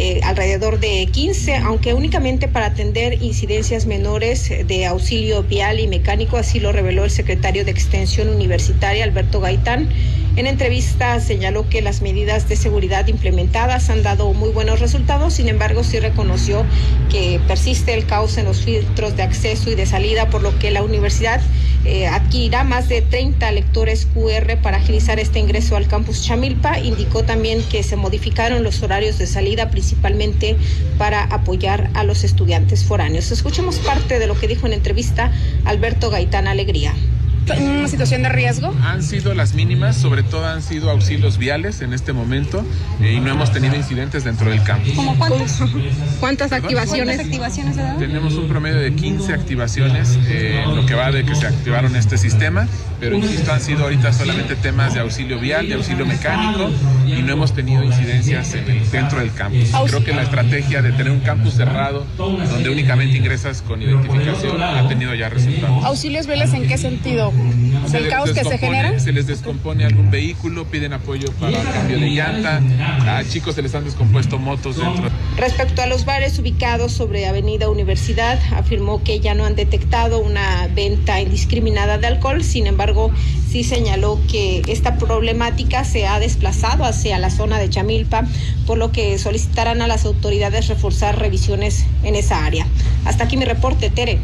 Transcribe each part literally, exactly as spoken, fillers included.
eh, alrededor de quince, aunque únicamente para atender incidencias menores de auxilio vial y mecánico, así lo reveló el secretario de Extensión Universitaria, Alberto Gaitán. En entrevista señaló que las medidas de seguridad implementadas han dado muy buenos resultados, sin embargo sí reconoció que persiste el caos en los filtros de acceso y de salida, por lo que la universidad eh, adquirirá más de treinta lectores Q R para agilizar este ingreso al campus Chamilpa. Indicó también que se modificaron los horarios de salida principalmente para apoyar a los estudiantes foráneos. Escuchemos parte de lo que dijo en entrevista Alberto Gaitán Alegría. ¿Una situación de riesgo? Han sido las mínimas, sobre todo han sido auxilios viales en este momento eh, y no hemos tenido incidentes dentro del campus. ¿Cómo cuántas? ¿Cuántas activaciones? ¿Cuántas activaciones se dan? Tenemos un promedio de quince activaciones, eh, lo que va de que se activaron este sistema, pero insisto, han sido ahorita solamente temas de auxilio vial, de auxilio mecánico, y no hemos tenido incidencias en el, dentro del campus. Creo que la estrategia de tener un campus cerrado, donde únicamente ingresas con identificación, ha tenido ya resultados. ¿Auxilios viales en qué sentido? O sea, el caos que se genera. Se les descompone algún vehículo, piden apoyo para cambio de llanta, a chicos se les han descompuesto motos dentro. Respecto a los bares ubicados sobre Avenida Universidad, afirmó que ya no han detectado una venta indiscriminada de alcohol. Sin embargo, sí señaló que esta problemática se ha desplazado hacia la zona de Chamilpa, por lo que solicitarán a las autoridades reforzar revisiones en esa área. Hasta aquí mi reporte, Tere.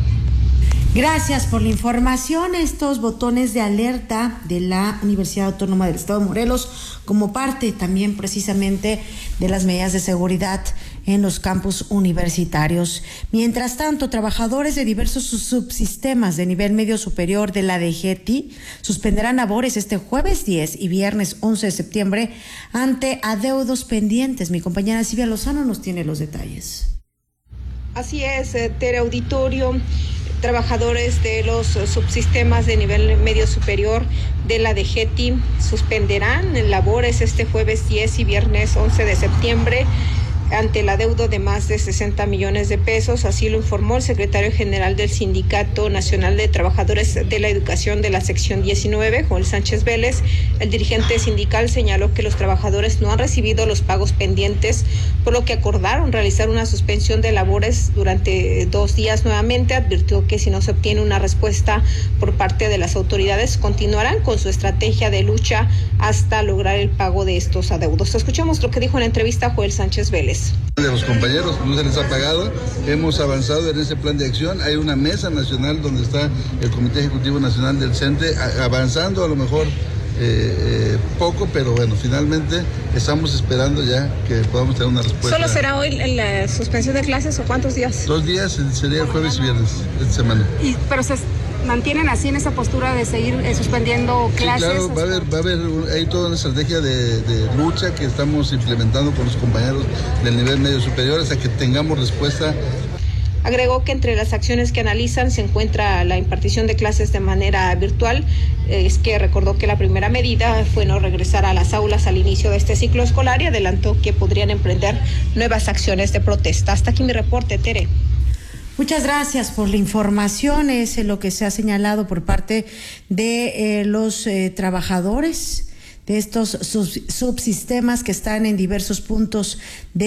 Gracias por la información. Estos botones de alerta de la Universidad Autónoma del Estado de Morelos, como parte también precisamente de las medidas de seguridad en los campus universitarios. Mientras tanto, trabajadores de diversos subsistemas de nivel medio superior de la D G T I suspenderán labores este jueves diez y viernes once de septiembre ante adeudos pendientes. Mi compañera Silvia Lozano nos tiene los detalles. Así es, Tere Auditorio. Trabajadores de los subsistemas de nivel medio superior de la D G T I suspenderán labores este jueves diez y viernes once de septiembre ante el adeudo de más de sesenta millones de pesos. Así lo informó el secretario general del Sindicato Nacional de Trabajadores de la Educación de la sección diecinueve, Joel Sánchez Vélez. El dirigente sindical señaló que los trabajadores no han recibido los pagos pendientes, por lo que acordaron realizar una suspensión de labores durante dos días nuevamente. Advirtió que si no se obtiene una respuesta por parte de las autoridades, continuarán con su estrategia de lucha hasta lograr el pago de estos adeudos. Escuchamos lo que dijo en la entrevista Joel Sánchez Vélez. De los compañeros, no se les ha pagado, hemos avanzado en ese plan de acción, hay una mesa nacional donde está el Comité Ejecutivo Nacional del CENTE avanzando, a lo mejor eh, eh, poco, pero bueno, finalmente estamos esperando ya que podamos tener una respuesta. ¿Solo será hoy la suspensión de clases o cuántos días? Dos días, sería el jueves y viernes esta semana. Y, pero se mantienen así en esa postura de seguir eh, suspendiendo clases. Sí, claro, va a haber, va a haber, hay toda una estrategia de, de lucha que estamos implementando con los compañeros del nivel medio superior hasta que tengamos respuesta. Agregó que entre las acciones que analizan se encuentra la impartición de clases de manera virtual. Es que recordó que la primera medida fue no regresar a las aulas al inicio de este ciclo escolar y adelantó que podrían emprender nuevas acciones de protesta. Hasta aquí mi reporte, Tere. Muchas gracias por la información. Es lo que se ha señalado por parte de eh, los eh, trabajadores de estos sub, subsistemas que están en diversos puntos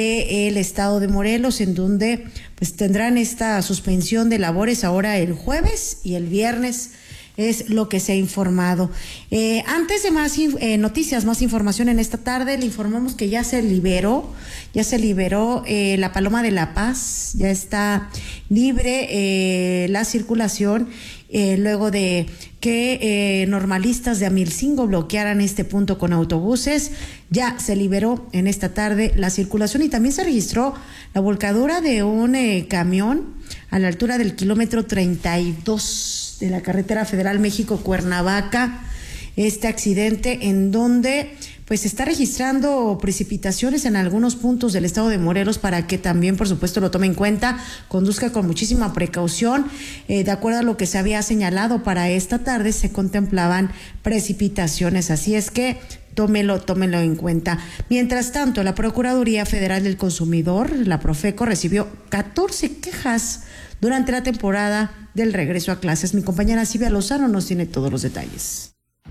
del estado de Morelos, en donde pues tendrán esta suspensión de labores ahora el jueves y el viernes. Es lo que se ha informado. Eh, antes de más eh, noticias, más información en esta tarde, le informamos que ya se liberó, ya se liberó eh, la Paloma de la Paz, ya está libre eh, la circulación, eh, luego de que eh, normalistas de Amilcingo bloquearan este punto con autobuses. Ya se liberó en esta tarde la circulación y también se registró la volcadura de un eh, camión a la altura del kilómetro treinta y dos de la carretera federal México-Cuernavaca. Este accidente en donde pues se está registrando precipitaciones en algunos puntos del estado de Morelos, para que también, por supuesto, lo tome en cuenta, conduzca con muchísima precaución. Eh, de acuerdo a lo que se había señalado para esta tarde, se contemplaban precipitaciones, así es que tómelo, tómelo en cuenta. Mientras tanto, la Procuraduría Federal del Consumidor, la Profeco, recibió catorce quejas durante la temporada del regreso a clases. Mi compañera Silvia Lozano nos tiene todos los detalles.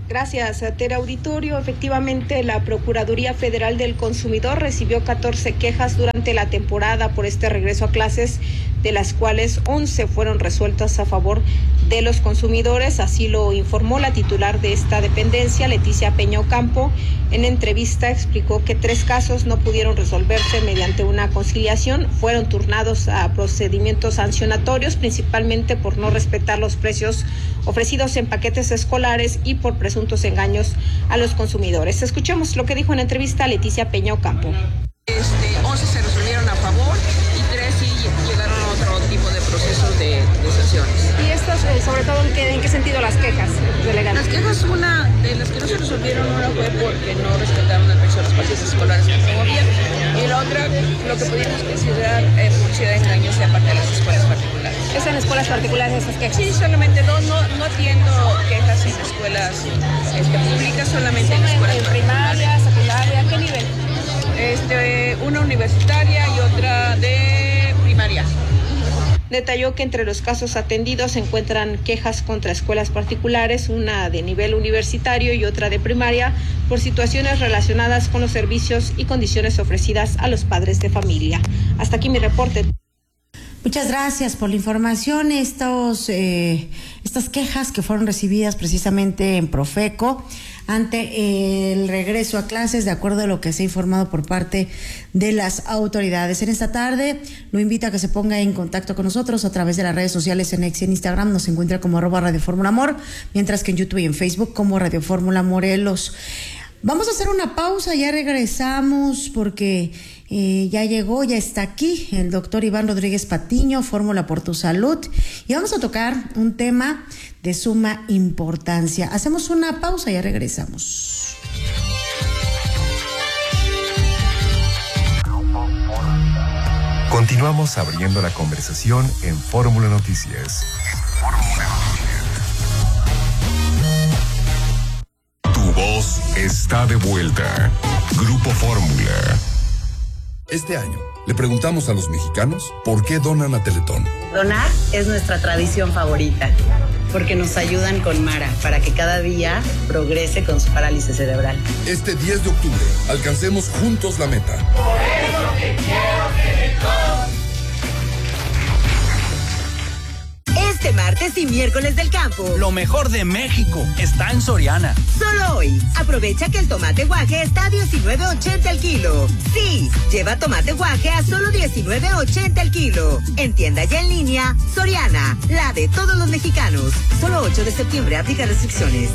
Gracias, Tere Auditorio. Efectivamente, la Procuraduría Federal del Consumidor recibió catorce quejas durante la temporada por este regreso a clases, de las cuales once fueron resueltas a favor de los consumidores. Así lo informó la titular de esta dependencia, Leticia Peña Ocampo. En entrevista explicó que tres casos no pudieron resolverse mediante una conciliación, fueron turnados a procedimientos sancionatorios, principalmente por no respetar los precios ofrecidos en paquetes escolares y por presuntos engaños a los consumidores. Escuchemos lo que dijo en entrevista a Leticia Peña Ocampo. Este, once se resolvieron a favor y tres sí llegaron a otro tipo de procesos de, de sanciones. ¿Y estas, eh, sobre todo, en qué, en qué sentido las quejas, delegada? Las quejas, una de las que no se resolvieron, una fue porque no respetaron el precio de los paquetes escolares que promovían, y la otra, lo que podríamos considerar eh, publicidad de engaños de parte de las escuelas particulares. ¿Es en escuelas particulares esas quejas? Sí, solamente, no, no, no atiendo quejas en escuelas este, públicas, solamente en escuelas en particulares. primaria, secundaria, ¿qué nivel? Este, una universitaria y otra de primaria. Detalló que entre los casos atendidos se encuentran quejas contra escuelas particulares, una de nivel universitario y otra de primaria, por situaciones relacionadas con los servicios y condiciones ofrecidas a los padres de familia. Hasta aquí mi reporte. Muchas gracias por la información. Estos, eh, estas quejas que fueron recibidas precisamente en Profeco ante el regreso a clases, de acuerdo a lo que se ha informado por parte de las autoridades. En esta tarde lo invito a que se ponga en contacto con nosotros a través de las redes sociales. En X y en Instagram nos encuentra como arroba Radio Fórmula Amor, mientras que en YouTube y en Facebook como Radio Fórmula Morelos. Vamos a hacer una pausa, ya regresamos porque eh, ya llegó, ya está aquí el doctor Iván Rodríguez Patiño, Fórmula por tu Salud, y vamos a tocar un tema de suma importancia. Hacemos una pausa y ya regresamos. Continuamos abriendo la conversación en Fórmula Noticias. Tu voz está de vuelta. Grupo Fórmula. Este año le preguntamos a los mexicanos por qué donan a Teletón. Donar es nuestra tradición favorita, porque nos ayudan con Mara para que cada día progrese con su parálisis cerebral. Este diez de octubre, alcancemos juntos la meta. Por eso te quiero, Teletón. Este martes y miércoles del campo, lo mejor de México está en Soriana. Solo hoy, aprovecha que el tomate guaje está a diecinueve ochenta el kilo. Sí, lleva tomate guaje a solo diecinueve ochenta el kilo. En tienda y en línea, Soriana, la de todos los mexicanos. Solo ocho de septiembre, aplica restricciones.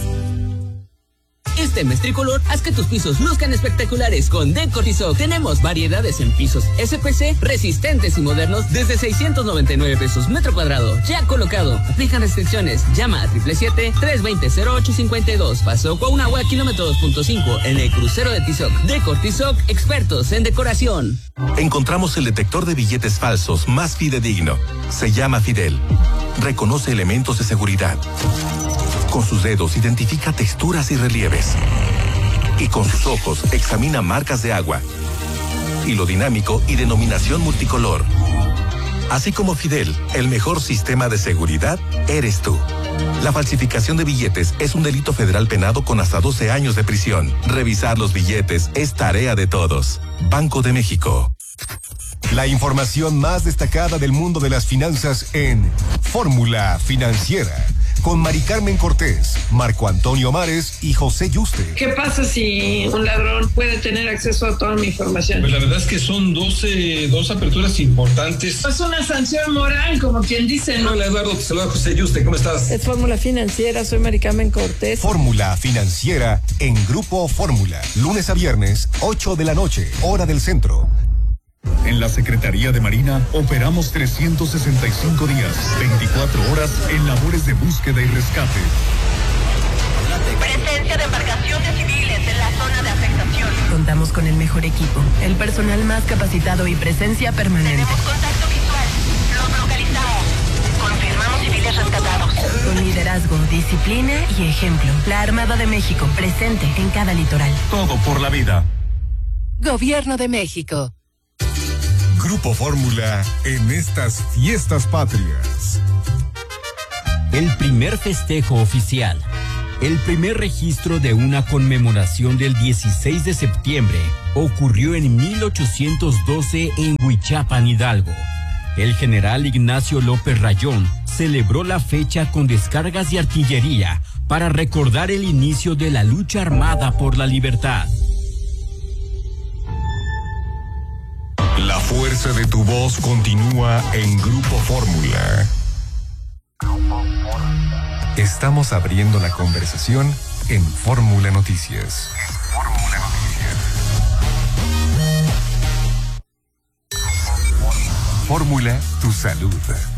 Este mes tricolor, haz que tus pisos luzcan espectaculares con Decortizoc. Tenemos variedades en pisos S P C, resistentes y modernos desde seiscientos noventa y nueve pesos metro cuadrado. Ya colocado. Aplican restricciones. Llama a siete siete siete, tres dos cero, cero ocho cinco dos. Paseo Coahuila, kilómetro dos punto cinco, en el crucero de Tizoc. Decortizoc, expertos en decoración. Encontramos el detector de billetes falsos más fidedigno. Se llama Fidel. Reconoce elementos de seguridad. Con sus dedos identifica texturas y relieves. Y con sus ojos examina marcas de agua. Hilo dinámico y denominación multicolor. Así como Fidel, el mejor sistema de seguridad eres tú. La falsificación de billetes es un delito federal penado con hasta doce años de prisión. Revisar los billetes es tarea de todos. Banco de México. La información más destacada del mundo de las finanzas en Fórmula Financiera, con Mari Carmen Cortés, Marco Antonio Mares y José Yuste. ¿Qué pasa si un ladrón puede tener acceso a toda mi información? Pues la verdad es que son doce, dos aperturas importantes. Es una sanción moral, como quien dice, ¿no? Hola Eduardo, te saluda José Yuste, ¿cómo estás? Es Fórmula Financiera, soy Mari Carmen Cortés. Fórmula Financiera en Grupo Fórmula, lunes a viernes, ocho de la noche, hora del centro. En la Secretaría de Marina operamos trescientos sesenta y cinco días, veinticuatro horas en labores de búsqueda y rescate. Presencia de embarcaciones civiles en la zona de afectación. Contamos con el mejor equipo, el personal más capacitado y presencia permanente. Tenemos contacto visual. Los localizamos. Confirmamos civiles rescatados. Con liderazgo, disciplina y ejemplo. La Armada de México, presente en cada litoral. Todo por la vida. Gobierno de México. Grupo Fórmula en estas fiestas patrias. El primer festejo oficial. El primer registro de una conmemoración del dieciséis de septiembre ocurrió en mil ochocientos doce en Huichapan, Hidalgo. El general Ignacio López Rayón celebró la fecha con descargas de artillería para recordar el inicio de la lucha armada por la libertad. La fuerza de tu voz continúa en Grupo Fórmula. Estamos abriendo la conversación en Fórmula Noticias. Fórmula Noticias. Fórmula Tu Salud.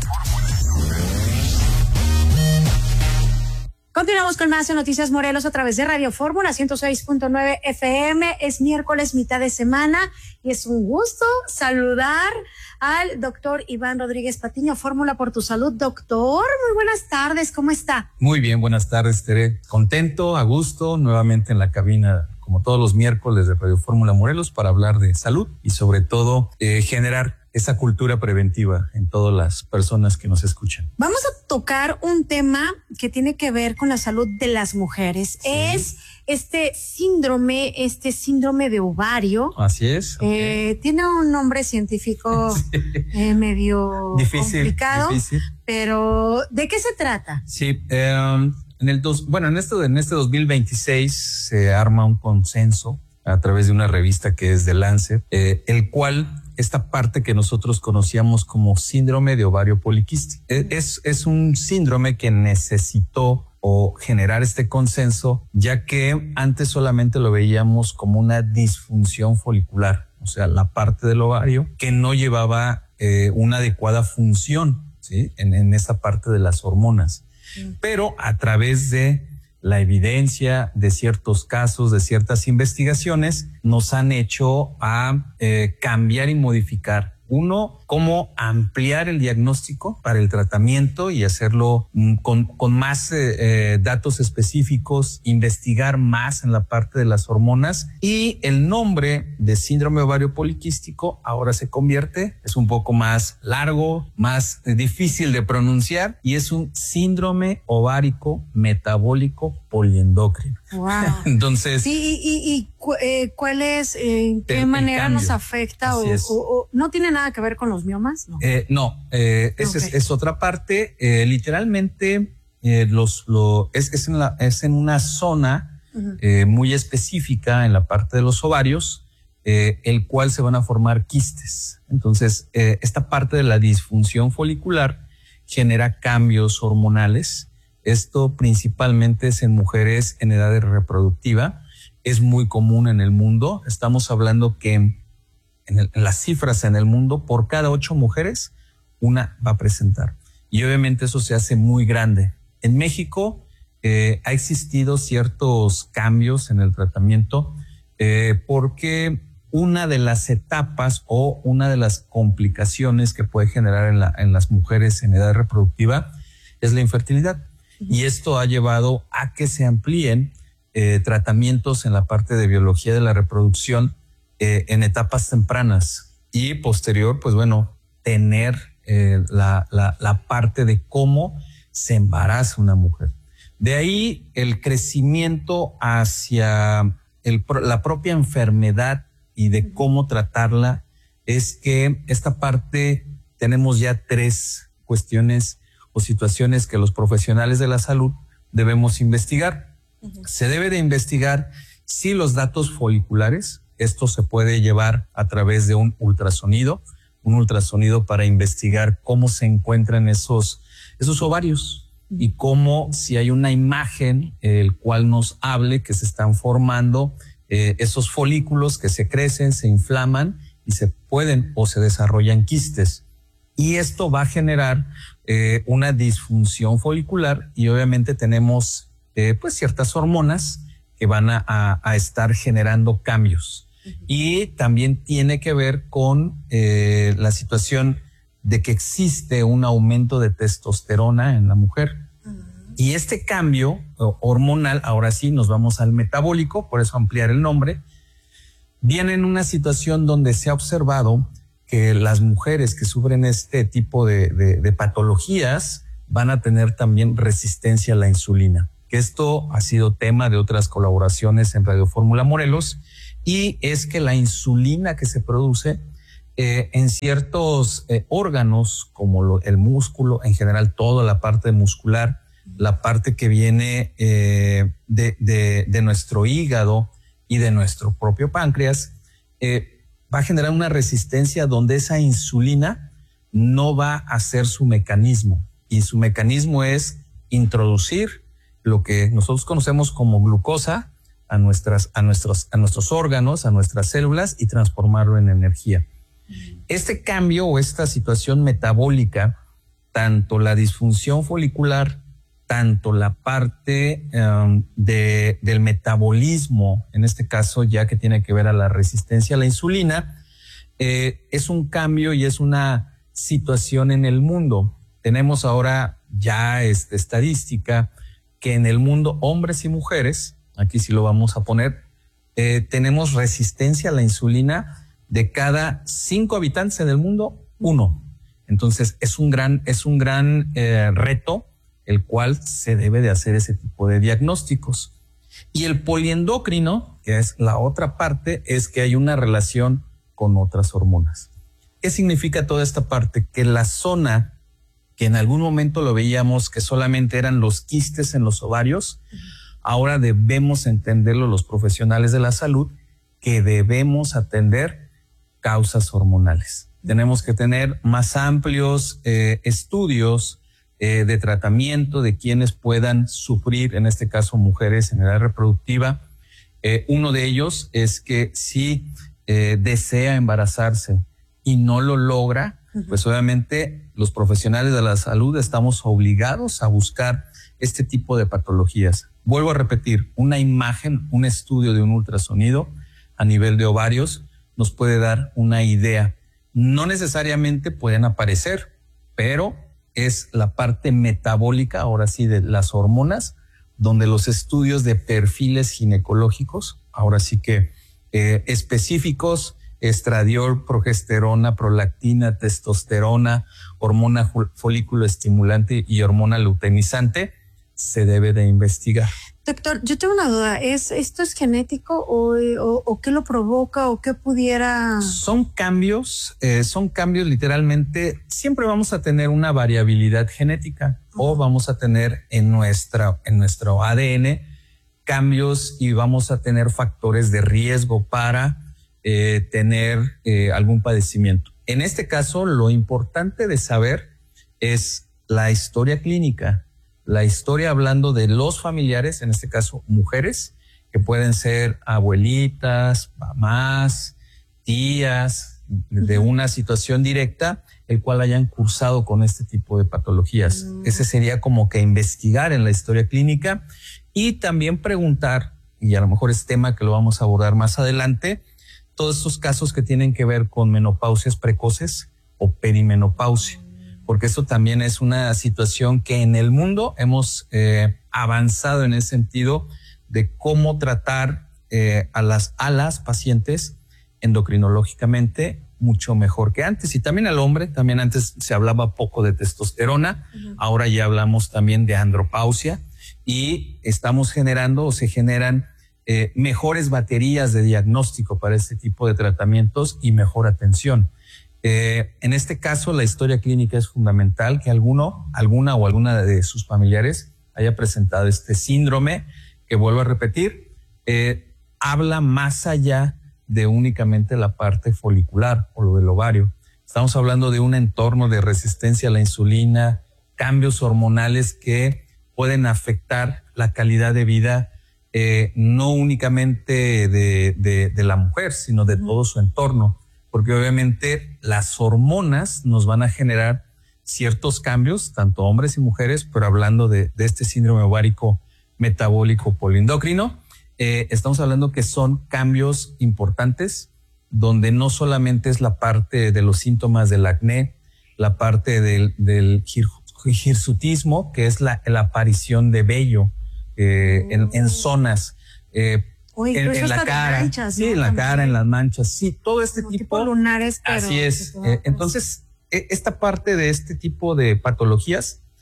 Continuamos con más en Noticias Morelos a través de Radio Fórmula ciento seis punto nueve F M. Es miércoles, mitad de semana, y es un gusto saludar al doctor Iván Rodríguez Patiño. Fórmula por tu salud. Doctor, muy buenas tardes, ¿cómo está? Muy bien, buenas tardes, Tere. Contento, a gusto, nuevamente en la cabina, como todos los miércoles de Radio Fórmula Morelos, para hablar de salud y sobre todo eh, generar esa cultura preventiva en todas las personas que nos escuchan. Vamos a tocar un tema que tiene que ver con la salud de las mujeres. Sí. Es este síndrome, este síndrome de ovario. Así es. Okay. Eh, tiene un nombre científico sí. eh, medio difícil, complicado, difícil. Pero ¿de qué se trata? Sí, eh, en el dos, bueno, en este, en este dos mil veintiséis se arma un consenso a través de una revista que es The Lancet, eh, el cual esta parte que nosotros conocíamos como síndrome de ovario poliquístico. Es, es un síndrome que necesitó o generar este consenso, ya que antes solamente lo veíamos como una disfunción folicular, o sea, la parte del ovario que no llevaba eh, una adecuada función, ¿sí? en, en esa parte de las hormonas. Mm. Pero a través de la evidencia de ciertos casos, de ciertas investigaciones, nos han hecho a eh, cambiar y modificar. Uno, cómo ampliar el diagnóstico para el tratamiento y hacerlo mm, con, con más eh, eh, datos específicos, investigar más en la parte de las hormonas. Y el nombre de síndrome ovario poliquístico ahora se convierte, es un poco más largo, más eh, difícil de pronunciar, y es un síndrome ovárico metabólico poliendocrino. Wow. Entonces, sí, y, y, y cu eh, ¿cuál es, eh, en qué el, manera el nos afecta? O, o, o no tiene nada que ver con los miomas? No, eh, no eh, esa okay. es, es otra parte. Eh, literalmente, eh, los, lo, es, es, en la, es en una zona uh-huh. eh, muy específica en la parte de los ovarios, eh, el cual se van a formar quistes. Entonces, eh, esta parte de la disfunción folicular genera cambios hormonales. Esto principalmente es en mujeres en edad reproductiva. Es muy común en el mundo. Estamos hablando que en, el, en las cifras en el mundo, por cada ocho mujeres, una va a presentar. Y obviamente eso se hace muy grande. En México eh, ha existido ciertos cambios en el tratamiento eh, porque una de las etapas o una de las complicaciones que puede generar en, la, en las mujeres en edad reproductiva es la infertilidad. Y esto ha llevado a que se amplíen eh, tratamientos en la parte de biología de la reproducción eh, en etapas tempranas y posterior, pues bueno, tener eh, la, la, la parte de cómo se embaraza una mujer. De ahí el crecimiento hacia el, la propia enfermedad y de cómo tratarla es que esta parte tenemos ya tres cuestiones o situaciones que los profesionales de la salud debemos investigar. Uh-huh. Se debe de investigar si los datos foliculares, esto se puede llevar a través de un ultrasonido, un ultrasonido para investigar cómo se encuentran esos, esos ovarios uh-huh. y cómo, si hay una imagen el cual nos hable que se están formando eh, esos folículos que se crecen, se inflaman y se pueden o se desarrollan quistes. Y esto va a generar eh, una disfunción folicular y obviamente tenemos eh, pues ciertas hormonas que van a, a, a estar generando cambios. Uh-huh. Y también tiene que ver con eh, la situación de que existe un aumento de testosterona en la mujer. Uh-huh. Y este cambio hormonal, ahora sí nos vamos al metabólico, por eso ampliar el nombre, viene en una situación donde se ha observado que las mujeres que sufren este tipo de, de, de patologías van a tener también resistencia a la insulina. que esto ha sido tema de otras colaboraciones en Radio Fórmula Morelos, y es que la insulina que se produce eh, en ciertos eh, órganos, como lo, el músculo, en general toda la parte muscular, la parte que viene eh, de, de, de nuestro hígado y de nuestro propio páncreas, eh, va a generar una resistencia donde esa insulina no va a hacer su mecanismo, y su mecanismo es introducir lo que nosotros conocemos como glucosa a nuestras, a nuestros, a nuestros órganos, a nuestras células, y transformarlo en energía. Este cambio o esta situación metabólica, tanto la disfunción folicular, tanto la parte um, de, del metabolismo, en este caso ya que tiene que ver a la resistencia a la insulina, eh, es un cambio y es una situación en el mundo. Tenemos ahora ya esta estadística que en el mundo, hombres y mujeres, aquí sí lo vamos a poner, eh, tenemos resistencia a la insulina de cada cinco habitantes en el mundo, uno. Entonces es un gran, es un gran eh, reto, el cual se debe de hacer ese tipo de diagnósticos. Y el poliendocrino, que es la otra parte, es que hay una relación con otras hormonas. ¿Qué significa toda esta parte? Que la zona que en algún momento lo veíamos que solamente eran los quistes en los ovarios, ahora debemos entenderlo los profesionales de la salud, que debemos atender causas hormonales. Tenemos que tener más amplios eh, estudios eh, de tratamiento de quienes puedan sufrir, en este caso mujeres en edad reproductiva. Eh, uno de ellos es que si eh, desea embarazarse y no lo logra, pues obviamente los profesionales de la salud estamos obligados a buscar este tipo de patologías. Vuelvo a repetir, una imagen, un estudio de un ultrasonido a nivel de ovarios nos puede dar una idea. No necesariamente pueden aparecer, pero es la parte metabólica, ahora sí, de las hormonas, donde los estudios de perfiles ginecológicos, ahora sí que eh, específicos, estradiol, progesterona, prolactina, testosterona, hormona folículo estimulante y hormona luteinizante, se debe de investigar. Doctor, yo tengo una duda. ¿Es, ¿Esto es genético o, o, o qué lo provoca o qué pudiera...? Son cambios, eh, son cambios literalmente. Siempre vamos a tener una variabilidad genética uh-huh. o vamos a tener en, nuestra, en nuestro A D N cambios y vamos a tener factores de riesgo para eh, tener eh, algún padecimiento. En este caso, lo importante de saber es la historia clínica. La historia hablando de los familiares, en este caso mujeres, que pueden ser abuelitas, mamás, tías, de una situación directa, el cual hayan cursado con este tipo de patologías. Uh-huh. Ese sería como que investigar en la historia clínica y también preguntar, y a lo mejor es tema que lo vamos a abordar más adelante, todos estos casos que tienen que ver con menopausias precoces o perimenopausia. Porque eso también es una situación que en el mundo hemos eh, avanzado en ese sentido de cómo tratar eh, a las, a las pacientes endocrinológicamente mucho mejor que antes. Y también al hombre, también antes se hablaba poco de testosterona, uh-huh. ahora ya hablamos también de andropausia y estamos generando o se generan eh, mejores baterías de diagnóstico para este tipo de tratamientos y mejor atención. Eh, en este caso, la historia clínica es fundamental, que alguno, alguna o alguna de sus familiares haya presentado este síndrome, que vuelvo a repetir, eh, habla más allá de únicamente la parte folicular o lo del ovario. Estamos hablando de un entorno de resistencia a la insulina, cambios hormonales que pueden afectar la calidad de vida, eh, no únicamente de, de, de la mujer, sino de todo su entorno. Porque obviamente las hormonas nos van a generar ciertos cambios, tanto hombres y mujeres, pero hablando de, de este síndrome ovárico metabólico poliendocrino, eh, estamos hablando que son cambios importantes, donde no solamente es la parte de los síntomas del acné, la parte del, del hir, hirsutismo, que es la, la aparición de vello eh, oh. en, en zonas, eh, Oye, en, en la cara, manchas, sí, ¿no? en la cara, en las manchas, sí, todo este tipo, tipo lunares, pero así es. Eh, entonces, esta parte de este tipo de patologías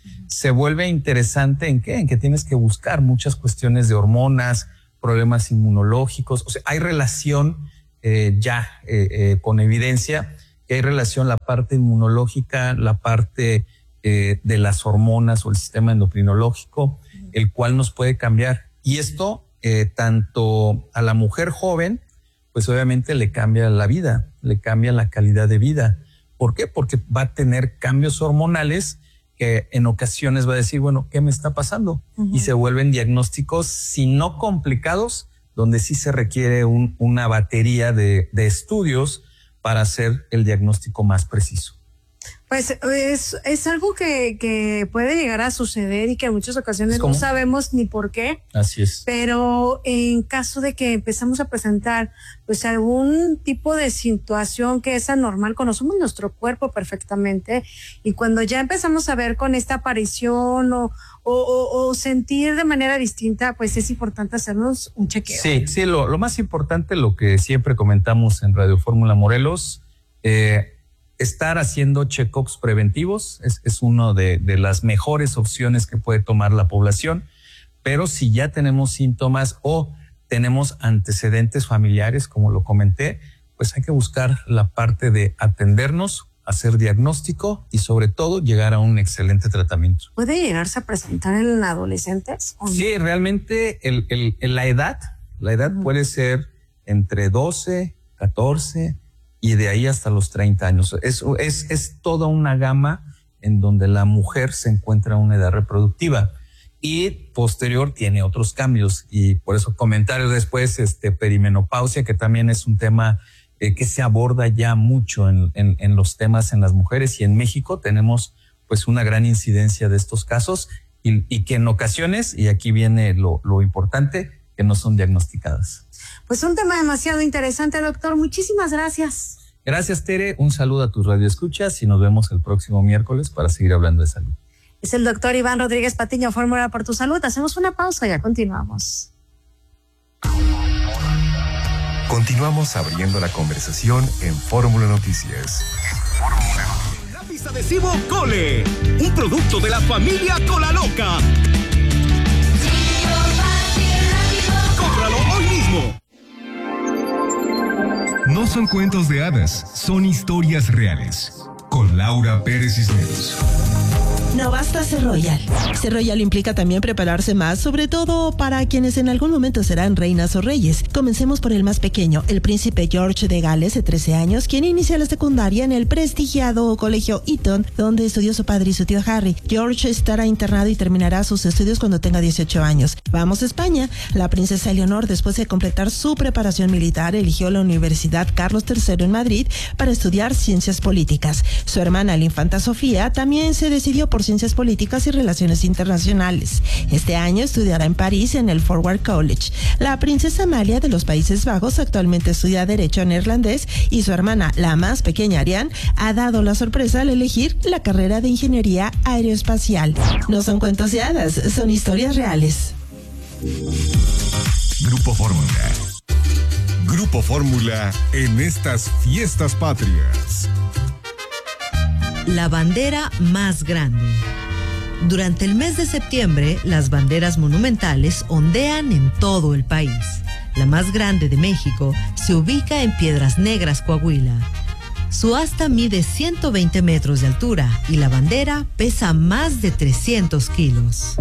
se vuelve interesante en qué, en que tienes que buscar muchas cuestiones de hormonas, problemas inmunológicos. O sea, hay relación eh, ya eh, eh, con evidencia que hay relación la parte inmunológica, la parte eh, de las hormonas o el sistema endocrinológico, el cual nos puede cambiar. Y esto, eh, tanto a la mujer joven, pues obviamente le cambia la vida, le cambia la calidad de vida. ¿Por qué? Porque va a tener cambios hormonales que en ocasiones va a decir, bueno, ¿qué me está pasando? Uh-huh. Y se vuelven diagnósticos, si no complicados, donde sí se requiere un, una batería de, de estudios para hacer el diagnóstico más preciso. Pues es, es algo que, que puede llegar a suceder y que en muchas ocasiones no sabemos ni por qué. Así es. Pero en caso de que empezamos a presentar pues algún tipo de situación que es anormal, conocemos nuestro cuerpo perfectamente y cuando ya empezamos a ver con esta aparición o, o, o, o sentir de manera distinta, pues es importante hacernos un chequeo. Sí, sí, lo, lo más importante, lo que siempre comentamos en Radio Fórmula Morelos, eh, estar haciendo check-ups preventivos es, es una de, de las mejores opciones que puede tomar la población, pero si ya tenemos síntomas o tenemos antecedentes familiares, como lo comenté, pues hay que buscar la parte de atendernos, hacer diagnóstico y sobre todo llegar a un excelente tratamiento. ¿Puede llegarse a presentar en adolescentes? ¿O no? Sí, realmente el, el, el, la edad, la edad uh-huh. puede ser entre doce, catorce, y de ahí hasta los treinta años. Es, es, es toda una gama en donde la mujer se encuentra en una edad reproductiva y posterior tiene otros cambios. Y por eso comentarios después, este, perimenopausia, que también es un tema eh, que se aborda ya mucho en, en, en los temas en las mujeres. Y en México tenemos pues una gran incidencia de estos casos y, y que en ocasiones, y aquí viene lo, lo importante, que no son diagnosticadas. Pues un tema demasiado interesante, doctor. Muchísimas gracias. Gracias, Tere. Un saludo a tus radioescuchas y nos vemos el próximo miércoles para seguir hablando de salud. Es el doctor Iván Rodríguez Patiño, Fórmula por tu Salud. Hacemos una pausa y ya continuamos. Continuamos abriendo la conversación en Fórmula Noticias. Lápiz adhesivo Cole, un producto de la familia Cola Loca. ¡Cómpralo hoy mismo! No son cuentos de hadas, son historias reales. Con Laura Pérez Cisneros. No basta ser royal. Ser royal implica también prepararse más, sobre todo para quienes en algún momento serán reinas o reyes. Comencemos por el más pequeño, el príncipe George de Gales, de trece años, quien inicia la secundaria en el prestigiado colegio Eton, donde estudió su padre y su tío Harry. George estará internado y terminará sus estudios cuando tenga dieciocho años. Vamos a España. La princesa Eleonor, después de completar su preparación militar, eligió la Universidad Carlos tercero en Madrid para estudiar ciencias políticas. Su hermana, la infanta Sofía, también se decidió por Ciencias Políticas y Relaciones Internacionales. Este año estudiará en París en el Forward College. La princesa Amalia de los Países Bajos actualmente estudia Derecho neerlandés y su hermana, la más pequeña Ariane, ha dado la sorpresa al elegir la carrera de Ingeniería Aeroespacial. No son cuentos de hadas, son historias reales. Grupo Fórmula. Grupo Fórmula en estas fiestas patrias. La bandera más grande. Durante el mes de septiembre, las banderas monumentales ondean en todo el país. La más grande de México se ubica en Piedras Negras, Coahuila. Su asta mide ciento veinte metros de altura y la bandera pesa más de trescientos kilos.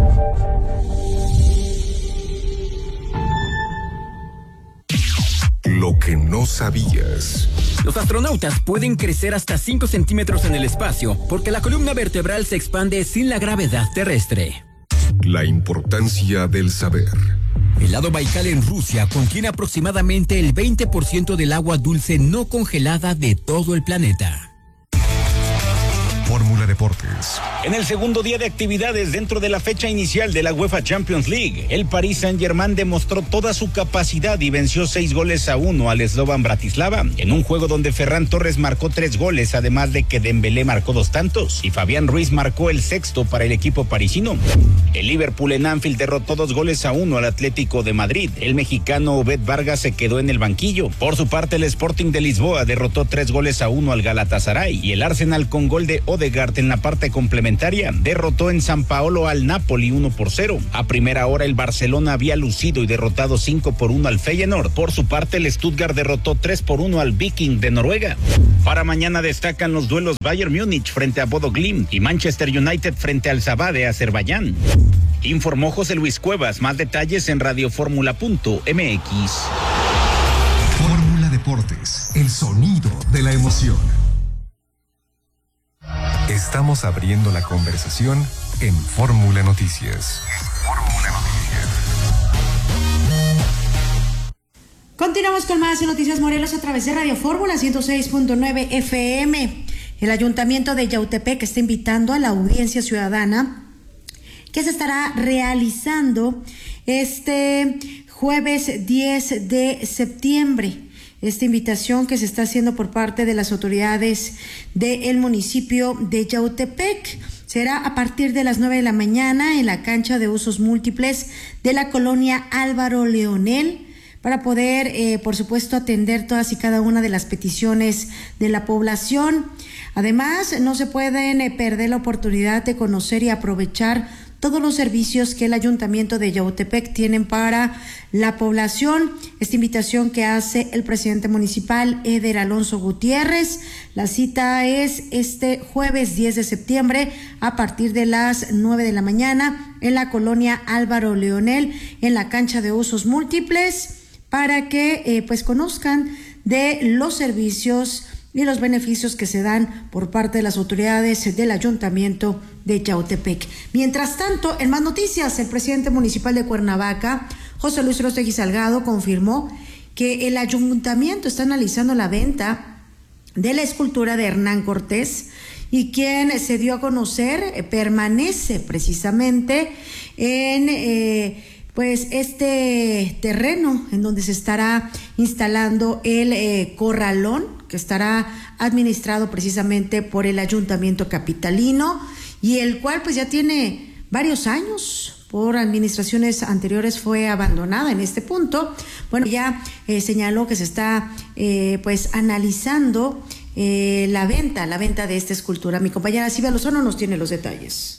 Lo que no sabías. Los astronautas pueden crecer hasta cinco centímetros en el espacio porque la columna vertebral se expande sin la gravedad terrestre. La importancia del saber. El lago Baikal en Rusia contiene aproximadamente el veinte por ciento del agua dulce no congelada de todo el planeta. Fórmula Deportes. En el segundo día de actividades dentro de la fecha inicial de la UEFA Champions League, el Paris Saint-Germain demostró toda su capacidad y venció seis goles a uno al Slovan Bratislava, en un juego donde Ferran Torres marcó tres goles, además de que Dembélé marcó dos tantos y Fabián Ruiz marcó el sexto para el equipo parisino. El Liverpool en Anfield derrotó dos goles a uno al Atlético de Madrid. El mexicano Obed Vargas se quedó en el banquillo. Por su parte, el Sporting de Lisboa derrotó tres goles a uno al Galatasaray y el Arsenal con gol de Ode Odegaard en la parte complementaria derrotó en San Paolo al Napoli uno por cero. A primera hora el Barcelona había lucido y derrotado cinco por uno al Feyenoord. Por su parte el Stuttgart derrotó tres por uno al Viking de Noruega. Para mañana destacan los duelos Bayern Múnich frente a Bodo Glimt y Manchester United frente al Sabah de Azerbaiyán. Informó José Luis Cuevas. Más detalles en radioformula punto m x. Fórmula Deportes, el sonido de la emoción. Estamos abriendo la conversación en Fórmula Noticias. Fórmula Noticias. Continuamos con más Noticias Morelos a través de Radio Fórmula ciento seis punto nueve F M. El Ayuntamiento de Yautepec está invitando a la audiencia ciudadana que se estará realizando este jueves diez de septiembre. Esta invitación que se está haciendo por parte de las autoridades del municipio de Yautepec será a partir de las nueve de la mañana en la cancha de usos múltiples de la colonia Álvaro Leonel, para poder, eh, por supuesto, atender todas y cada una de las peticiones de la población. Además, no se pueden eh, perder la oportunidad de conocer y aprovechar todos los servicios que el Ayuntamiento de Yautepec tienen para la población. Esta invitación que hace el presidente municipal, Eder Alonso Gutiérrez. La cita es este jueves diez de septiembre a partir de las nueve de la mañana en la colonia Álvaro Leonel, en la cancha de usos múltiples, para que eh, pues conozcan de los servicios y los beneficios que se dan por parte de las autoridades del Ayuntamiento de Yautepec. Mientras tanto, en más noticias, el presidente municipal de Cuernavaca, José Luis Urostegui Salgado, confirmó que el Ayuntamiento está analizando la venta de la escultura de Hernán Cortés, y quien se dio a conocer eh, permanece precisamente en eh, pues este terreno en donde se estará instalando el eh, corralón, que estará administrado precisamente por el Ayuntamiento capitalino, y el cual pues ya tiene varios años. Por administraciones anteriores fue abandonada en este punto. Bueno, ya eh, señaló que se está eh, pues analizando eh, la venta, la venta de esta escultura. Mi compañera Silvia Lozano nos tiene los detalles.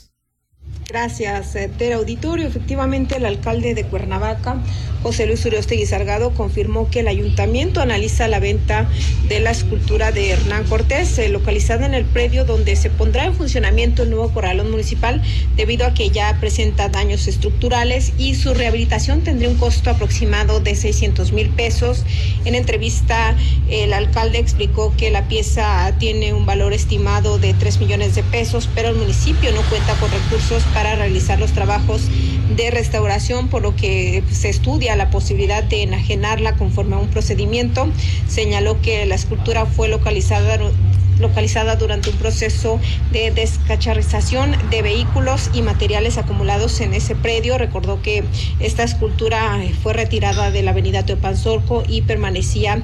Gracias, Tere Auditorio. Efectivamente, el alcalde de Cuernavaca, José Luis Urostegui Salgado, confirmó que el ayuntamiento analiza la venta de la escultura de Hernán Cortés, eh, localizada en el predio donde se pondrá en funcionamiento el nuevo corralón municipal, debido a que ya presenta daños estructurales y su rehabilitación tendría un costo aproximado de seiscientos mil pesos. En entrevista, el alcalde explicó que la pieza tiene un valor estimado de tres millones de pesos, pero el municipio no cuenta con recursos para realizar los trabajos de restauración, por lo que se estudia la posibilidad de enajenarla conforme a un procedimiento. Señaló que la escultura fue localizada localizada durante un proceso de descacharrización de vehículos y materiales acumulados en ese predio. Recordó que esta escultura fue retirada de la avenida Teopanzolco y permanecía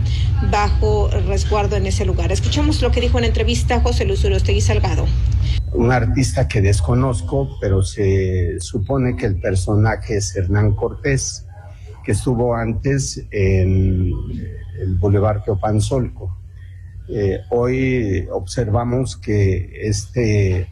bajo resguardo en ese lugar. Escuchamos lo que dijo en entrevista José Luis Urostegui Salgado. Un artista que desconozco, pero se supone que el personaje es Hernán Cortés, que estuvo antes en el Boulevard Teopanzolco. Eh, hoy observamos que este,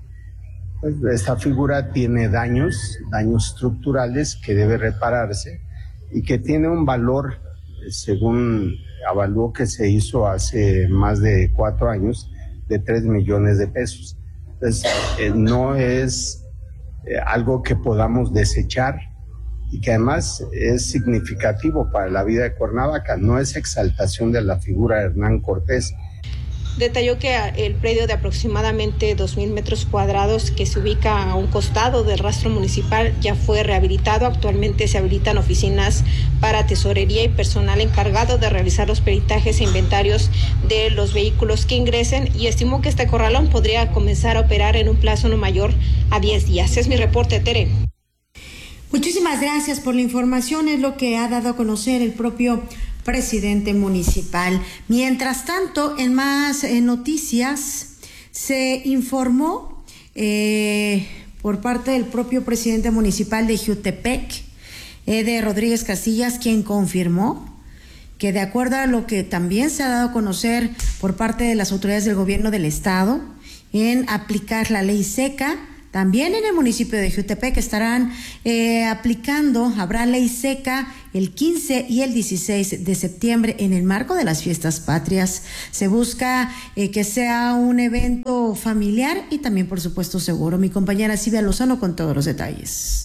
pues, esta figura tiene daños, daños estructurales que debe repararse y que tiene un valor, según avalúo que se hizo hace más de cuatro años, de tres millones de pesos. Entonces, eh, no es eh, algo que podamos desechar y que además es significativo para la vida de Cuernavaca. No es exaltación de la figura de Hernán Cortés. Detalló que el predio de aproximadamente dos mil metros cuadrados que se ubica a un costado del rastro municipal ya fue rehabilitado. Actualmente se habilitan oficinas para tesorería y personal encargado de realizar los peritajes e inventarios de los vehículos que ingresen, y estimó que este corralón podría comenzar a operar en un plazo no mayor a diez días. Es mi reporte, Tere. Muchísimas gracias por la información. Es lo que ha dado a conocer el propio presidente municipal. Mientras tanto, en más eh, noticias, se informó eh, por parte del propio presidente municipal de Jiutepec, Eder Rodríguez Casillas, quien confirmó que, de acuerdo a lo que también se ha dado a conocer por parte de las autoridades del gobierno del estado en aplicar la ley seca. También en el municipio de Jutepec estarán eh, aplicando, habrá ley seca el quince y el dieciséis de septiembre en el marco de las fiestas patrias. Se busca eh, que sea un evento familiar y también, por supuesto, seguro. Mi compañera Silvia Lozano con todos los detalles.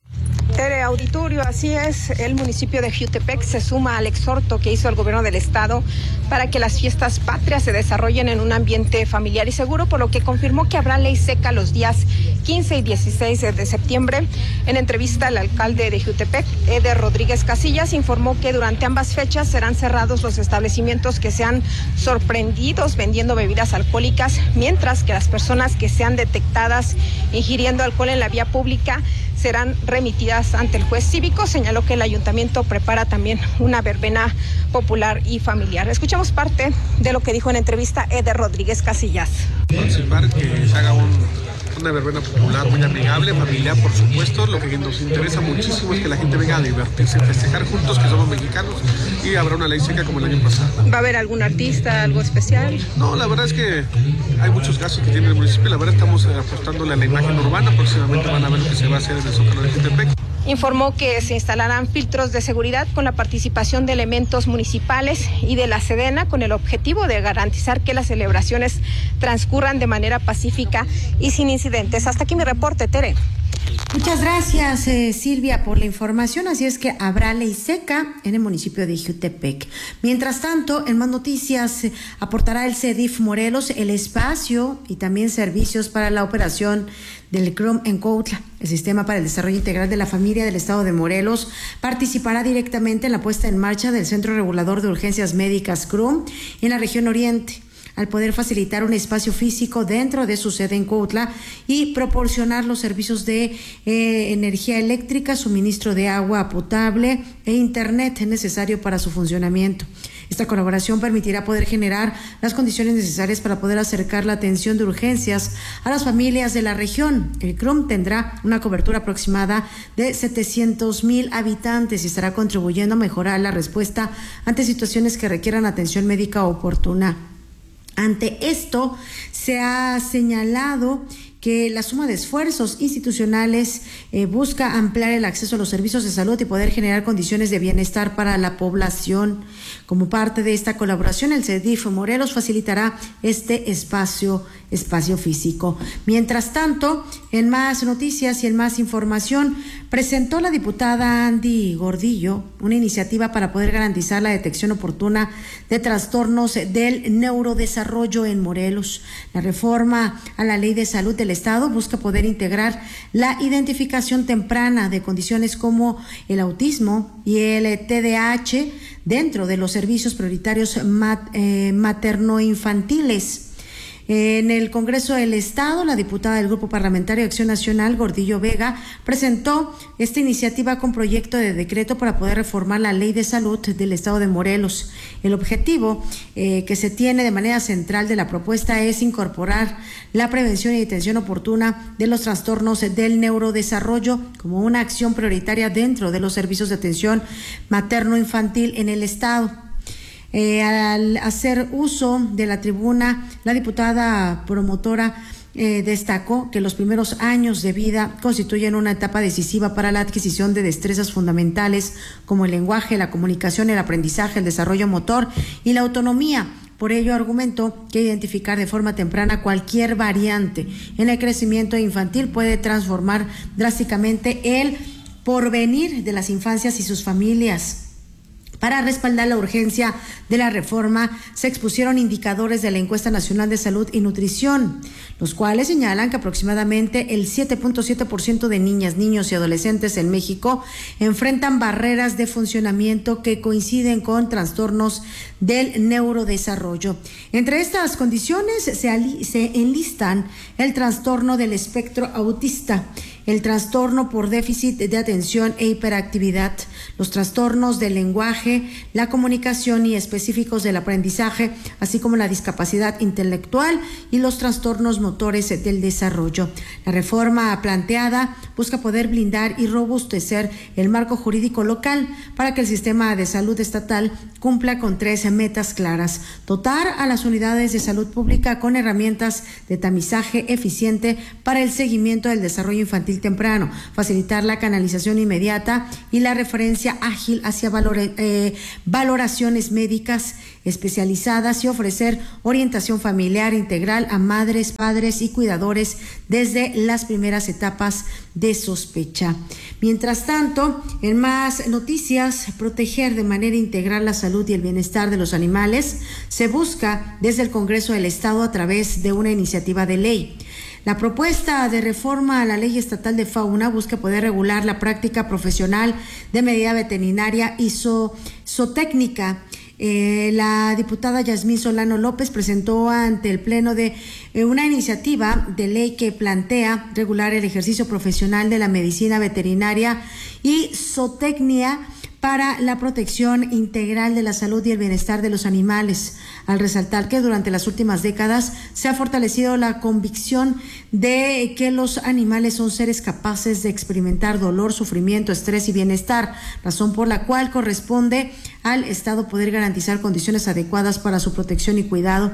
Tere, auditorio, así es, el municipio de Jutepec se suma al exhorto que hizo el gobierno del estado para que las fiestas patrias se desarrollen en un ambiente familiar y seguro, por lo que confirmó que habrá ley seca los días quince y dieciséis de septiembre. En entrevista, el alcalde de Jutepec, Eder Rodríguez Casillas, informó que durante ambas fechas serán cerrados los establecimientos que sean sorprendidos vendiendo bebidas alcohólicas, mientras que las personas que sean detectadas ingiriendo alcohol en la vía pública serán remitidas ante el juez cívico. Señaló que el ayuntamiento prepara también una verbena popular y familiar. Escuchamos parte de lo que dijo en entrevista Eder Rodríguez Casillas. Participar, que se haga un, una verbena popular muy amigable, familiar, por supuesto. Lo que nos interesa muchísimo es que la gente venga a divertirse, festejar juntos, que somos mexicanos, y habrá una ley seca como el año pasado. ¿Va a haber algún artista, algo especial? No, la verdad es que hay muchos gastos que tiene el municipio. La verdad estamos apostándole a la imagen urbana. Próximamente van a ver lo que se va a hacer en el Zócalo de Jutepec. Informó que se instalarán filtros de seguridad con la participación de elementos municipales y de la Sedena, con el objetivo de garantizar que las celebraciones transcurran de manera pacífica y sin incidentes. Hasta aquí mi reporte, Tere. Muchas gracias, eh, Silvia, por la información. Así es que habrá ley seca en el municipio de Jutepec. Mientras tanto, en más noticias, eh, aportará el CEDIF Morelos el espacio y también servicios para la operación del C R U M en Cuautla. El Sistema para el Desarrollo Integral de la Familia del Estado de Morelos participará directamente en la puesta en marcha del Centro Regulador de Urgencias Médicas C R U M en la región oriente, al poder facilitar un espacio físico dentro de su sede en Cuautla y proporcionar los servicios de eh, energía eléctrica, suministro de agua potable e internet necesario para su funcionamiento. Esta colaboración permitirá poder generar las condiciones necesarias para poder acercar la atención de urgencias a las familias de la región. El C R U M tendrá una cobertura aproximada de setecientos mil habitantes y estará contribuyendo a mejorar la respuesta ante situaciones que requieran atención médica oportuna. Ante esto, se ha señalado que la suma de esfuerzos institucionales eh, busca ampliar el acceso a los servicios de salud y poder generar condiciones de bienestar para la población. Como parte de esta colaboración, el CEDIF Morelos facilitará este espacio, espacio físico. Mientras tanto, en más noticias y en más información, presentó la diputada Andy Gordillo una iniciativa para poder garantizar la detección oportuna de trastornos del neurodesarrollo en Morelos. La reforma a la Ley de Salud del Estado busca poder integrar la identificación temprana de condiciones como el autismo y el T D A H dentro de los servicios prioritarios mat, eh, materno-infantiles. En el Congreso del Estado, la diputada del Grupo Parlamentario de Acción Nacional, Gordillo Vega, presentó esta iniciativa con proyecto de decreto para poder reformar la Ley de Salud del Estado de Morelos. El objetivo eh, que se tiene de manera central de la propuesta es incorporar la prevención y detención oportuna de los trastornos del neurodesarrollo como una acción prioritaria dentro de los servicios de atención materno-infantil en el Estado. Eh, al hacer uso de la tribuna, la diputada promotora eh, destacó que los primeros años de vida constituyen una etapa decisiva para la adquisición de destrezas fundamentales como el lenguaje, la comunicación, el aprendizaje, el desarrollo motor y la autonomía. Por ello, argumentó que identificar de forma temprana cualquier variante en el crecimiento infantil puede transformar drásticamente el porvenir de las infancias y sus familias. Para respaldar la urgencia de la reforma, se expusieron indicadores de la Encuesta Nacional de Salud y Nutrición, los cuales señalan que aproximadamente el siete punto siete por ciento de niñas, niños y adolescentes en México enfrentan barreras de funcionamiento que coinciden con trastornos del neurodesarrollo. Entre estas condiciones se, se enlistan el trastorno del espectro autista, el trastorno por déficit de atención e hiperactividad, los trastornos del lenguaje, la comunicación y específicos del aprendizaje, así como la discapacidad intelectual y los trastornos motores del desarrollo. La reforma planteada busca poder blindar y robustecer el marco jurídico local para que el sistema de salud estatal cumpla con tres metas claras: dotar a las unidades de salud pública con herramientas de tamizaje eficiente para el seguimiento del desarrollo infantil temprano, facilitar la canalización inmediata y la referencia ágil hacia valor, eh, valoraciones médicas especializadas y ofrecer orientación familiar integral a madres, padres y cuidadores desde las primeras etapas de sospecha. Mientras tanto, en más noticias, proteger de manera integral la salud y el bienestar de los animales se busca desde el Congreso del Estado a través de una iniciativa de ley. La propuesta de reforma a la Ley Estatal de Fauna busca poder regular la práctica profesional de medicina veterinaria y zo- zootécnica. Eh, la diputada Yasmín Solano López presentó ante el Pleno de eh, una iniciativa de ley que plantea regular el ejercicio profesional de la medicina veterinaria y zootecnia para la protección integral de la salud y el bienestar de los animales, al resaltar que durante las últimas décadas se ha fortalecido la convicción de que los animales son seres capaces de experimentar dolor, sufrimiento, estrés y bienestar, razón por la cual corresponde al Estado poder garantizar condiciones adecuadas para su protección y cuidado.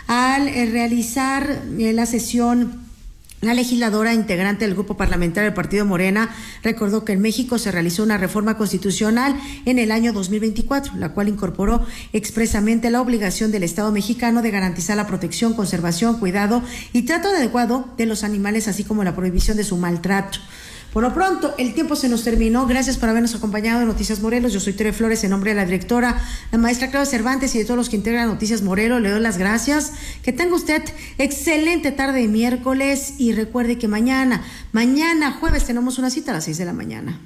Al eh, realizar eh, la sesión, la legisladora integrante del grupo parlamentario del Partido Morena recordó que en México se realizó una reforma constitucional en el año dos mil veinticuatro, la cual incorporó expresamente la obligación del Estado mexicano de garantizar la protección, conservación, cuidado y trato adecuado de los animales, así como la prohibición de su maltrato. Por lo pronto, el tiempo se nos terminó. Gracias por habernos acompañado en Noticias Morelos. Yo soy Tere Flores, en nombre de la directora, la maestra Claudia Cervantes y de todos los que integran Noticias Morelos. Le doy las gracias. Que tenga usted excelente tarde de miércoles y recuerde que mañana, mañana jueves tenemos una cita a las seis de la mañana.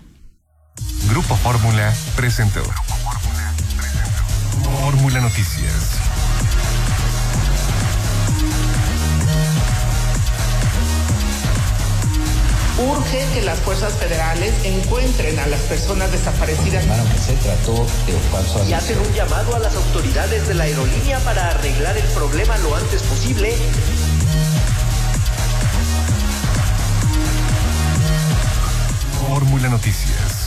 Grupo Fórmula presentó Fórmula Noticias. Urge que las fuerzas federales encuentren a las personas desaparecidas. Claro que se trató de falso. Y hacen un llamado a las autoridades de la aerolínea para arreglar el problema lo antes posible. Fórmula Noticias.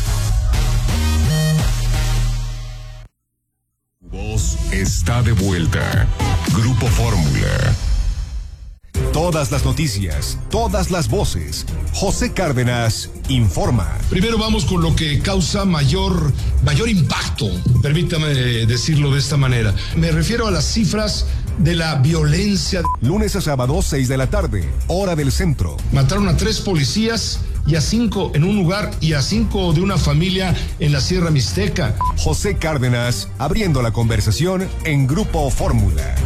Voz está de vuelta. Grupo Fórmula. Todas las noticias, todas las voces. José Cárdenas informa. Primero vamos con lo que causa mayor, mayor impacto, permítame decirlo de esta manera. Me refiero a las cifras de la violencia. Lunes a sábado, seis de la tarde, hora del centro. Mataron a tres policías y a cinco en un lugar y a cinco de una familia en la Sierra Mixteca. José Cárdenas abriendo la conversación en Grupo Fórmula.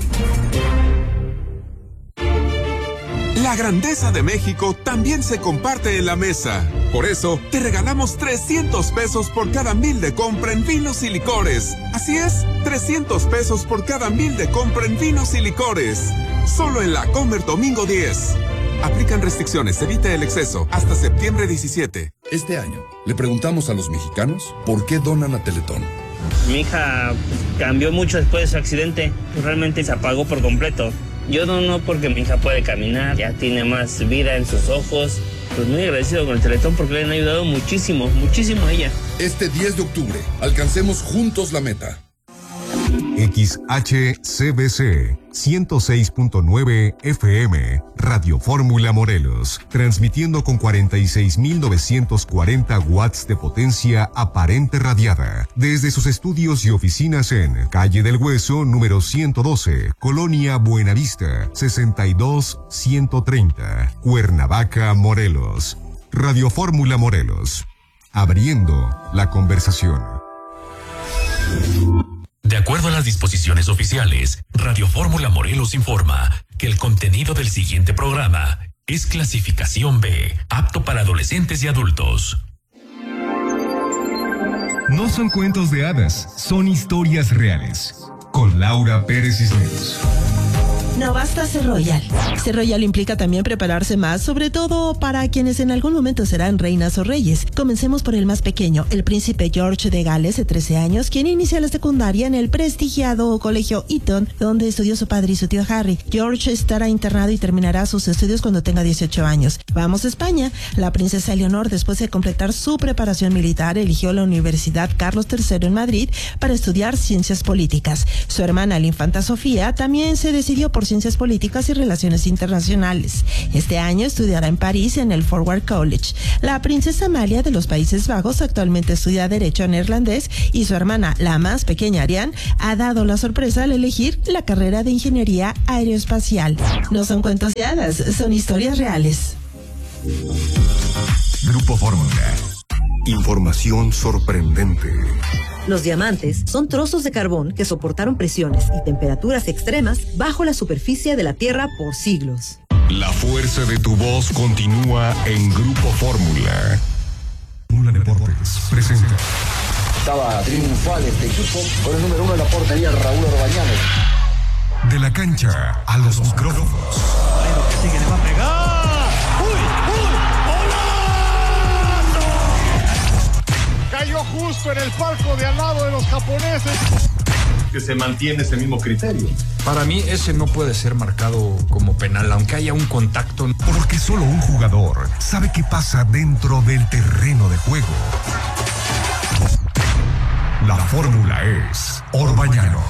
La grandeza de México también se comparte en la mesa. Por eso, te regalamos trescientos pesos por cada mil de compra en vinos y licores. Así es, trescientos pesos por cada mil de compra en vinos y licores. Solo en la Comer Domingo diez. Aplican restricciones, evita el exceso. Hasta septiembre diecisiete. Este año, le preguntamos a los mexicanos por qué donan a Teletón. Mi hija cambió mucho después de su accidente. Realmente se apagó por completo. Yo no, no, porque mi hija puede caminar, ya tiene más vida en sus ojos. Pues muy agradecido con el Teletón porque le han ayudado muchísimo, muchísimo a ella. Este diez de octubre, alcancemos juntos la meta. X H C B C ciento seis punto nueve F M, Radio Fórmula Morelos, transmitiendo con cuarenta y seis mil novecientos cuarenta watts de potencia aparente radiada, desde sus estudios y oficinas en Calle del Hueso, número ciento doce, Colonia Buenavista, sesenta y dos ciento treinta, Cuernavaca, Morelos. Radio Fórmula Morelos, abriendo la conversación. De acuerdo a las disposiciones oficiales, Radio Fórmula Morelos informa que el contenido del siguiente programa es clasificación B, apto para adolescentes y adultos. No son cuentos de hadas, son historias reales. Con Laura Pérez Cisneros. No basta ser royal. Ser royal implica también prepararse más, sobre todo para quienes en algún momento serán reinas o reyes. Comencemos por el más pequeño, el príncipe George de Gales, de trece años, quien inicia la secundaria en el prestigiado colegio Eton, donde estudió su padre y su tío Harry. George estará internado y terminará sus estudios cuando tenga dieciocho años. Vamos a España. La princesa Eleonor, después de completar su preparación militar, eligió la Universidad Carlos tercero en Madrid para estudiar ciencias políticas. Su hermana, la infanta Sofía, también se decidió por ciencias políticas y relaciones internacionales. Este año estudiará en París en el Forward College. La princesa Amalia de los Países Bajos actualmente estudia Derecho neerlandés y su hermana, la más pequeña Ariane, ha dado la sorpresa al elegir la carrera de Ingeniería Aeroespacial. No son cuentos de hadas, son historias reales. Grupo Fórmula. Información sorprendente. Los diamantes son trozos de carbón que soportaron presiones y temperaturas extremas bajo la superficie de la Tierra por siglos. La fuerza de tu voz continúa en Grupo Fórmula. Fórmula Deportes presenta. Estaba triunfal este equipo con el número uno de la portería, Raúl Orbañanos. De la cancha a los micrófonos. Pero que sigue, le va a pegar. ¡Uy, uy! ¡Golazo! Cayó justo en el palco de al lado de los japoneses. Que se mantiene ese mismo criterio. Para mí ese no puede ser marcado como penal, aunque haya un contacto. Porque solo un jugador sabe qué pasa dentro del terreno de juego. La fórmula es Orbañanos.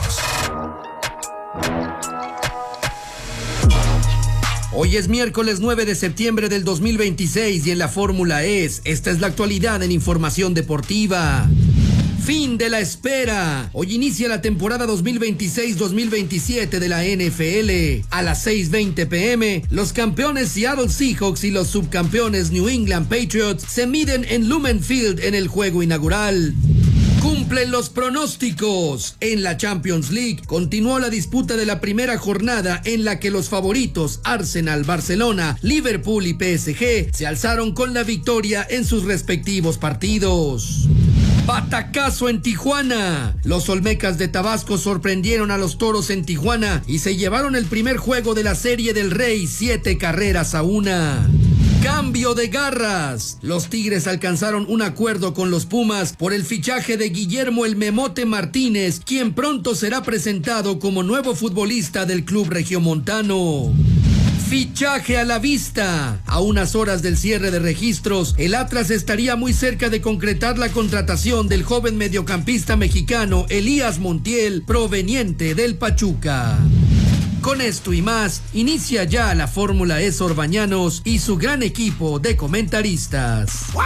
Hoy es miércoles nueve de septiembre del dos mil veintiséis y en la fórmula es, esta es la actualidad en información deportiva. Fin de la espera. Hoy inicia la temporada dos mil veintiséis dos mil veintisiete de la N F L. A las seis veinte pm, los campeones Seattle Seahawks y los subcampeones New England Patriots se miden en Lumen Field en el juego inaugural. Cumplen los pronósticos. En la Champions League continuó la disputa de la primera jornada en la que los favoritos Arsenal, Barcelona, Liverpool y P S G se alzaron con la victoria en sus respectivos partidos. Batacazo en Tijuana. Los Olmecas de Tabasco sorprendieron a los Toros en Tijuana y se llevaron el primer juego de la Serie del Rey, siete carreras a una. Cambio de garras. Los Tigres alcanzaron un acuerdo con los Pumas por el fichaje de Guillermo El Memote Martínez, quien pronto será presentado como nuevo futbolista del club regiomontano. Fichaje a la vista. A unas horas del cierre de registros, el Atlas estaría muy cerca de concretar la contratación del joven mediocampista mexicano Elías Montiel, proveniente del Pachuca. Con esto y más, inicia ya la Fórmula E Orbañanos y su gran equipo de comentaristas.